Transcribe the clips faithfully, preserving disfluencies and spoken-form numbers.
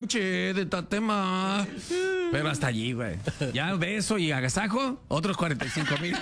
noche de Tatema. Pero hasta allí, güey. Ya beso y agasajo, otros cuarenta y cinco mil.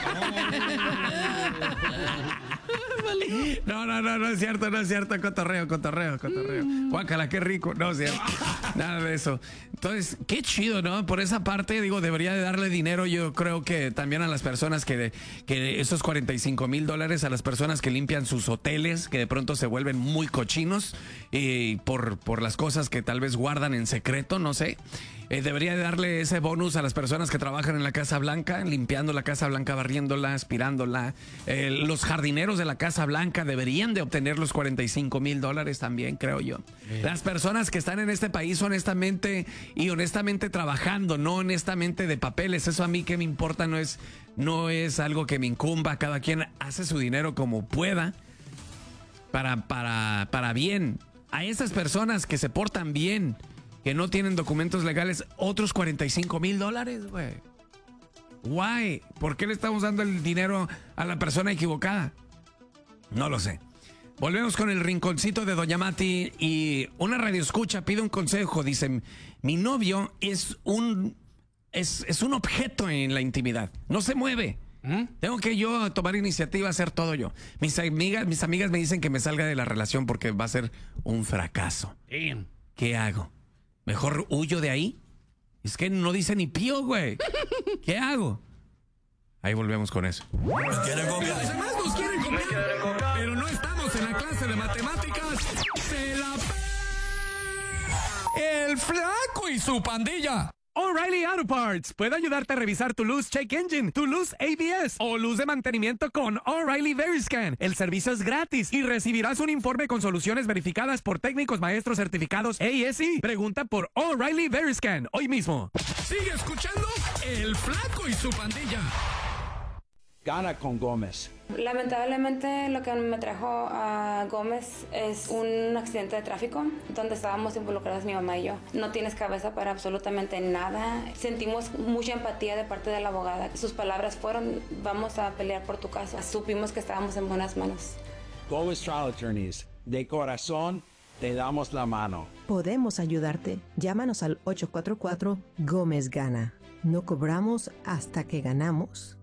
No, no, no, no es cierto, no es cierto. Cotorreo, cotorreo, cotorreo. Guácala, qué rico. No es cierto. Nada de eso. Entonces, qué chido, ¿no? Por esa parte, digo, debería de darle dinero, yo creo que también a las personas que, que esos cuarenta y cinco mil dólares, a las personas que limpian sus hoteles, que de pronto se vuelven muy cochinos y por, por las cosas que tal vez guardan en secreto, no sé. Eh, debería de darle ese bonus a las personas que trabajan en la Casa Blanca, limpiando la Casa Blanca, barriéndola, aspirándola. Eh, los jardineros de la Casa Blanca deberían de obtener los cuarenta y cinco mil dólares también, creo yo. Bien. Las personas que están en este país honestamente y honestamente trabajando, no honestamente de papeles. Eso a mí que me importa, no es, no es algo que me incumba. Cada quien hace su dinero como pueda para, para, para bien. A esas personas que se portan bien, que no tienen documentos legales, otros cuarenta y cinco mil dólares, güey. Why? ¿Por qué le estamos dando el dinero a la persona equivocada? No lo sé. Volvemos con el rinconcito de Doña Mati y una radioescucha pide un consejo. Dice, mi novio es un, es, es un objeto en la intimidad. No se mueve. ¿Mm? Tengo que yo tomar iniciativa, hacer todo yo. Mis amigas, mis amigas me dicen que me salga de la relación porque va a ser un fracaso. Damn. ¿Qué hago? ¿Mejor huyo de ahí? Es que no dice ni pío, güey. ¿Qué hago? Ahí volvemos con eso. ¿Nos quieren copiar? Los demás nos quieren copiar, pero no estamos en la clase de matemáticas. ¡Se la p... El Flaco y su pandilla! O'Reilly Auto Parts puede ayudarte a revisar tu luz check engine, tu luz A B S o luz de mantenimiento con O'Reilly Veriscan. El servicio es gratis y recibirás un informe con soluciones verificadas por técnicos maestros certificados A S E. Pregunta por O'Reilly Veriscan hoy mismo. Sigue escuchando El Flaco y su pandilla. Gana con Gómez. Lamentablemente lo que me trajo a Gómez es un accidente de tráfico donde estábamos involucrados mi mamá y yo. No tienes cabeza para absolutamente nada. Sentimos mucha empatía de parte de la abogada. Sus palabras fueron, vamos a pelear por tu caso. Supimos que estábamos en buenas manos. Gómez Trial Attorneys, de corazón te damos la mano. Podemos ayudarte. Llámanos al ocho cuatro cuatro Gómez Gana. No cobramos hasta que ganamos.